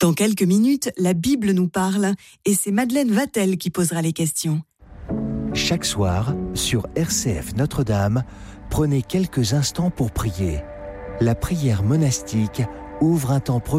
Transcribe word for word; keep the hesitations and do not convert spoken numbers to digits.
Dans quelques minutes, la Bible nous parle et c'est Madeleine Vatel qui posera les questions. Chaque soir, sur R C F Notre-Dame, prenez quelques instants pour prier. La prière monastique ouvre un temps